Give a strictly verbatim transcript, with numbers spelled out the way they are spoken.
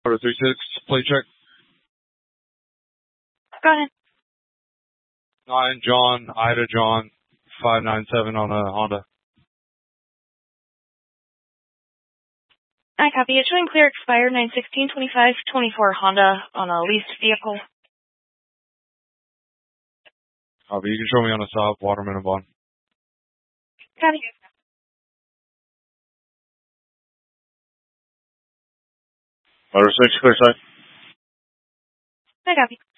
Order three six, play check. Go ahead. Nine John, Ida John, five nine seven on a Honda. I copy. It's showing clear expired nine sixteen twenty-five twenty-four Honda on a leased vehicle. Copy. You can show me on the stop, Waterman and Bond. Copy. Order six, clear side. I copy.